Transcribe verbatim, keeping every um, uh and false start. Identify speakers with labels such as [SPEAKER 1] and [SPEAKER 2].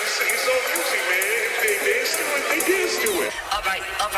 [SPEAKER 1] sing it so music, man. They dance to it, they dance to it.
[SPEAKER 2] All right, all right.